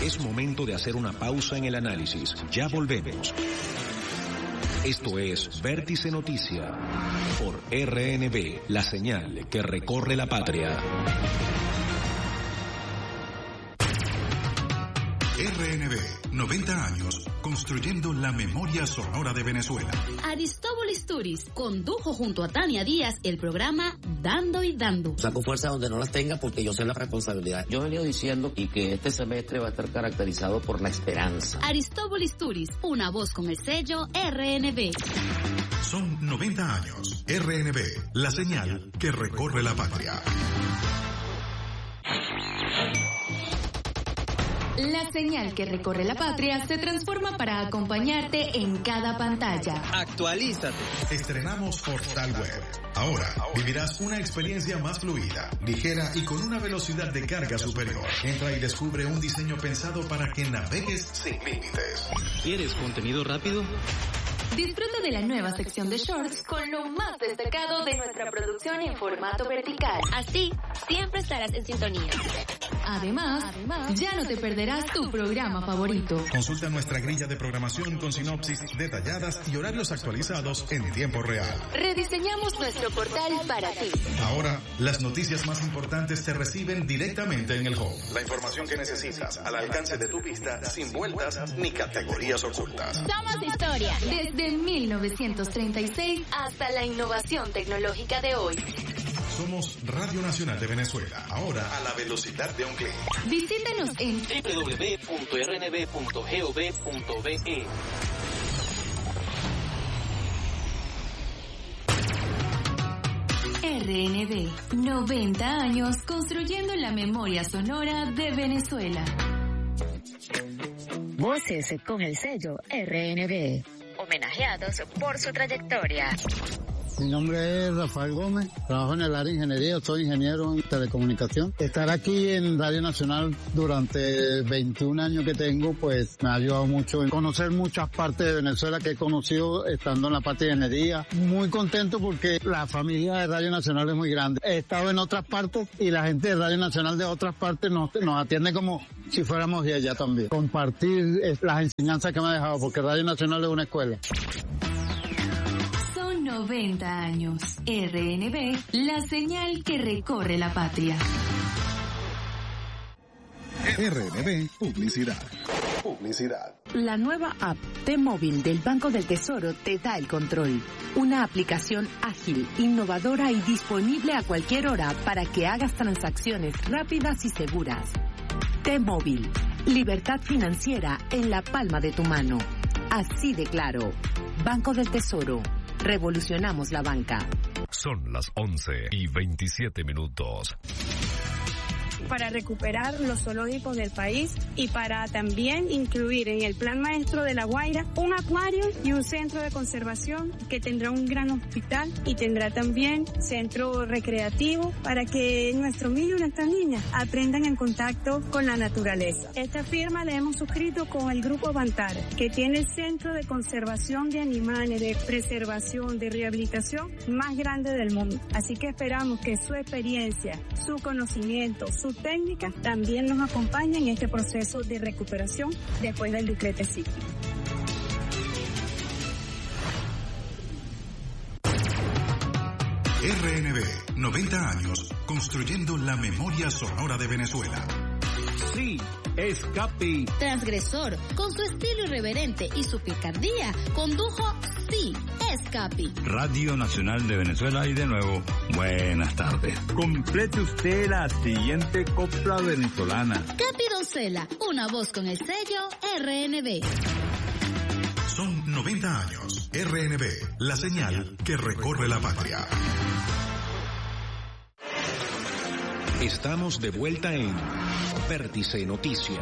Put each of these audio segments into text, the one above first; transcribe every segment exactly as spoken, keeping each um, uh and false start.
Es momento de hacer una pausa en el análisis. Ya volvemos. Esto es Vértice Noticia por R N B, la señal que recorre la patria. R N B, noventa años, construyendo la memoria sonora de Venezuela. Aristóbulo Turis condujo junto a Tania Díaz el programa Dando y Dando. Saco fuerza donde no las tenga porque yo sé la responsabilidad. Yo he venido diciendo y que este semestre va a estar caracterizado por la esperanza. Aristóbulo Turis, una voz con el sello R N B. Son noventa años. R N B, la señal que recorre la patria. La señal que recorre la patria se transforma para acompañarte en cada pantalla. Actualízate. Estrenamos Portal Web. Ahora vivirás una experiencia más fluida, ligera y con una velocidad de carga superior. Entra y descubre un diseño pensado para que navegues sin límites. ¿Quieres contenido rápido? Disfruta de la nueva sección de shorts con lo más destacado de nuestra producción en formato vertical. Así, siempre estarás en sintonía. Además, Además, ya no te perderás tu programa favorito. Consulta nuestra grilla de programación con sinopsis detalladas y horarios actualizados en tiempo real. Rediseñamos nuestro portal para ti. Ahora, las noticias más importantes se reciben directamente en el home. La información que necesitas al alcance de tu vista, sin vueltas ni categorías ocultas. Somos historia. Desde mil novecientos treinta y seis hasta la innovación tecnológica de hoy. Somos Radio Nacional de Venezuela, ahora a la velocidad de un clic. Visítanos en doble u doble u doble u punto r n b punto gov punto b e. R N B, noventa años construyendo la memoria sonora de Venezuela. Voces con el sello R N B, homenajeados por su trayectoria. Mi nombre es Rafael Gómez, trabajo en el área de ingeniería, soy ingeniero en telecomunicación. Estar aquí en Radio Nacional durante veintiún años que tengo, pues me ha ayudado mucho en conocer muchas partes de Venezuela que he conocido estando en la parte de ingeniería. Muy contento porque la familia de Radio Nacional es muy grande. He estado en otras partes y la gente de Radio Nacional de otras partes nos, nos atiende como si fuéramos de allá también. Compartir las enseñanzas que me ha dejado, porque Radio Nacional es una escuela. noventa años. R N B, la señal que recorre la patria. R N B, publicidad. Publicidad. La nueva app T-Móvil del Banco del Tesoro te da el control. Una aplicación ágil, innovadora y disponible a cualquier hora para que hagas transacciones rápidas y seguras. T-Móvil, libertad financiera en la palma de tu mano. Así de claro. Banco del Tesoro. Revolucionamos la banca. Son las once y veintisiete minutos. Para recuperar los zoológicos del país y para también incluir en el Plan Maestro de La Guaira un acuario y un centro de conservación que tendrá un gran hospital y tendrá también centro recreativo para que nuestros niños y nuestras niñas aprendan en contacto con la naturaleza. Esta firma la hemos suscrito con el Grupo Bantar, que tiene el centro de conservación de animales, de preservación, de rehabilitación más grande del mundo. Así que esperamos que su experiencia, su conocimiento, su técnica también nos acompaña en este proceso de recuperación después del decreto cíclico. R N B, noventa años, construyendo la memoria sonora de Venezuela. Sí, Escapi. Transgresor, con su estilo irreverente y su picardía, condujo Sí, Escapi. Radio Nacional de Venezuela y de nuevo, buenas tardes. Complete usted la siguiente copla venezolana. Capi Doncella, una voz con el sello R N B. Son noventa años. R N B, la señal que recorre la patria. Estamos de vuelta en Vértice Noticia.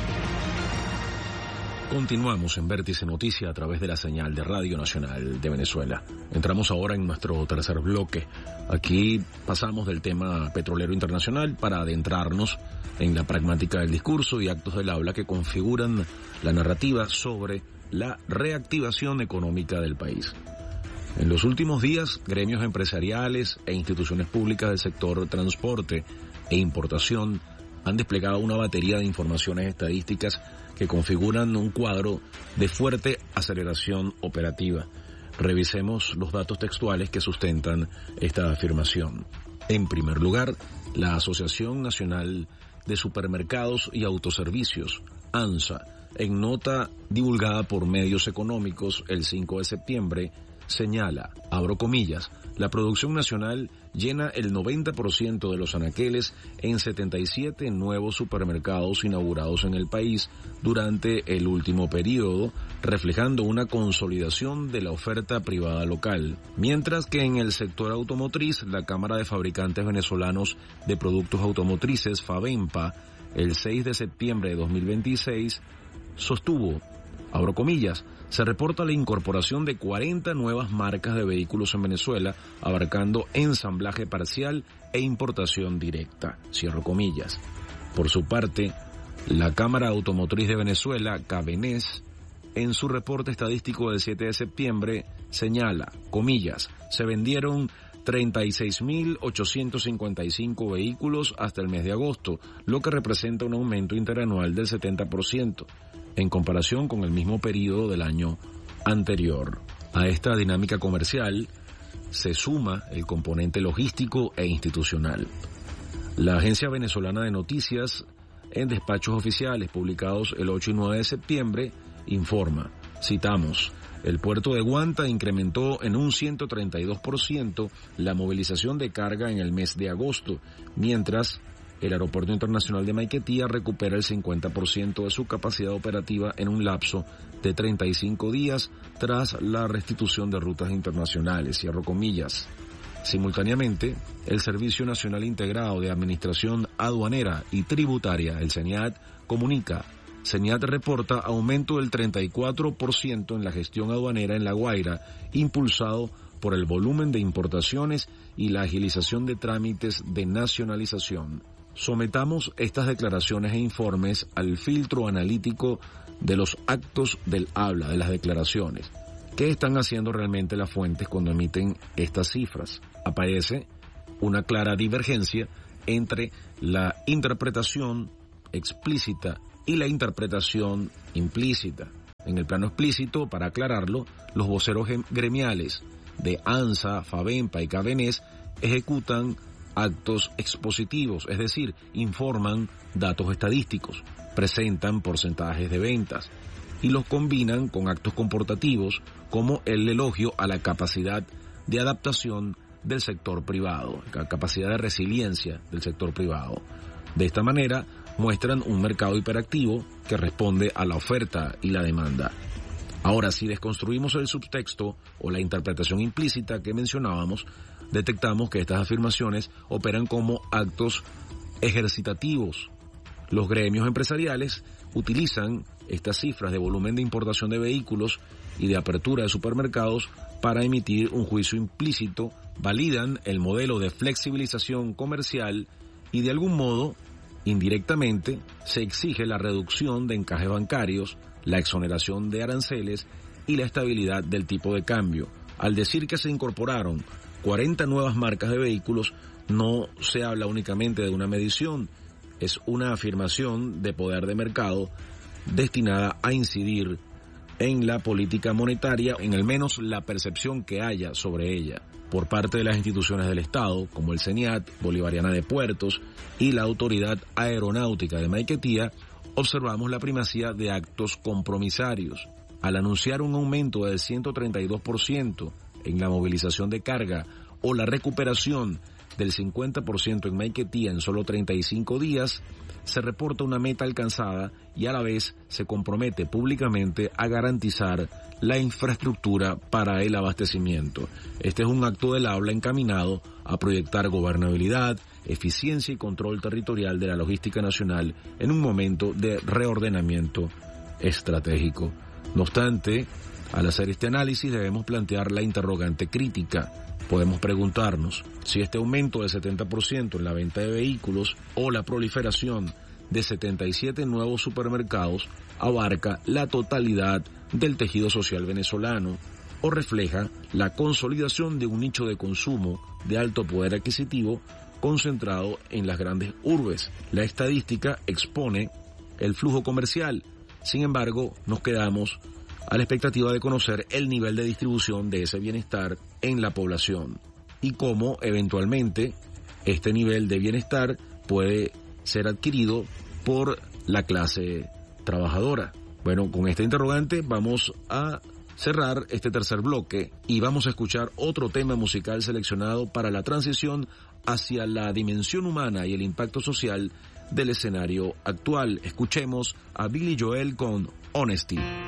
Continuamos en Vértice Noticia a través de la señal de Radio Nacional de Venezuela. Entramos ahora en nuestro tercer bloque. Aquí pasamos del tema petrolero internacional para adentrarnos en la pragmática del discurso y actos del habla que configuran la narrativa sobre la reactivación económica del país. En los últimos días, gremios empresariales e instituciones públicas del sector transporte e importación han desplegado una batería de informaciones estadísticas que configuran un cuadro de fuerte aceleración operativa. Revisemos los datos textuales que sustentan esta afirmación. En primer lugar, la Asociación Nacional de Supermercados y Autoservicios, ANSA, en nota divulgada por medios económicos el cinco de septiembre, señala, abro comillas, la producción nacional llena el noventa por ciento de los anaqueles en setenta y siete nuevos supermercados inaugurados en el país durante el último periodo, reflejando una consolidación de la oferta privada local. Mientras que en el sector automotriz, la Cámara de Fabricantes Venezolanos de Productos Automotrices, FAVEMPA, el seis de septiembre de dos mil veintiséis, sostuvo, abro comillas, se reporta la incorporación de cuarenta nuevas marcas de vehículos en Venezuela, abarcando ensamblaje parcial e importación directa, cierro comillas. Por su parte, la Cámara Automotriz de Venezuela, CAVENES, en su reporte estadístico del siete de septiembre, señala, comillas, se vendieron treinta y seis mil ochocientos cincuenta y cinco vehículos hasta el mes de agosto, lo que representa un aumento interanual del setenta por ciento. En comparación con el mismo periodo del año anterior. A esta dinámica comercial se suma el componente logístico e institucional. La Agencia Venezolana de Noticias, en despachos oficiales publicados el ocho y nueve de septiembre, informa, citamos, el puerto de Guanta incrementó en un ciento treinta y dos por ciento la movilización de carga en el mes de agosto, mientras el Aeropuerto Internacional de Maiquetía recupera el cincuenta por ciento de su capacidad operativa en un lapso de treinta y cinco días tras la restitución de rutas internacionales, cierro comillas. Simultáneamente, el Servicio Nacional Integrado de Administración Aduanera y Tributaria, el CENIAT, comunica, CENIAT reporta aumento del treinta y cuatro por ciento en la gestión aduanera en La Guaira, impulsado por el volumen de importaciones y la agilización de trámites de nacionalización. Sometamos estas declaraciones e informes al filtro analítico de los actos del habla, de las declaraciones. ¿Qué están haciendo realmente las fuentes cuando emiten estas cifras? Aparece una clara divergencia entre la interpretación explícita y la interpretación implícita. En el plano explícito, para aclararlo, los voceros gremiales de ANSA, FAVEMPA y CAVENES ejecutan actos expositivos, es decir, informan datos estadísticos, presentan porcentajes de ventas y los combinan con actos comportativos como el elogio a la capacidad de adaptación del sector privado, la capacidad de resiliencia del sector privado. De esta manera, muestran un mercado hiperactivo que responde a la oferta y la demanda. Ahora, si desconstruimos el subtexto o la interpretación implícita que mencionábamos, detectamos que estas afirmaciones operan como actos ejercitativos. Los gremios empresariales utilizan estas cifras de volumen de importación de vehículos y de apertura de supermercados para emitir un juicio implícito, validan el modelo de flexibilización comercial y de algún modo, indirectamente, se exige la reducción de encajes bancarios, la exoneración de aranceles y la estabilidad del tipo de cambio. Al decir que se incorporaron cuarenta nuevas marcas de vehículos, no se habla únicamente de una medición, es una afirmación de poder de mercado destinada a incidir en la política monetaria, en al menos la percepción que haya sobre ella, por parte de las instituciones del Estado, como el CENIAT, Bolivariana de Puertos y la Autoridad Aeronáutica de Maiquetía. Observamos la primacía de actos compromisarios. Al anunciar un aumento del ciento treinta y dos por ciento en la movilización de carga o la recuperación del cincuenta por ciento en Maiquetía en solo treinta y cinco días, se reporta una meta alcanzada y a la vez se compromete públicamente a garantizar la infraestructura para el abastecimiento. Este es un acto del habla encaminado a proyectar gobernabilidad, eficiencia y control territorial de la logística nacional en un momento de reordenamiento estratégico. No obstante, al hacer este análisis debemos plantear la interrogante crítica. Podemos preguntarnos si este aumento del setenta por ciento en la venta de vehículos o la proliferación de setenta y siete nuevos supermercados abarca la totalidad del tejido social venezolano o refleja la consolidación de un nicho de consumo de alto poder adquisitivo concentrado en las grandes urbes. La estadística expone el flujo comercial. Sin embargo, nos quedamos a la expectativa de conocer el nivel de distribución de ese bienestar en la población y cómo eventualmente este nivel de bienestar puede ser adquirido por la clase trabajadora. Bueno, con esta interrogante vamos a cerrar este tercer bloque y vamos a escuchar otro tema musical seleccionado para la transición hacia la dimensión humana y el impacto social del escenario actual. Escuchemos a Billy Joel con Honesty.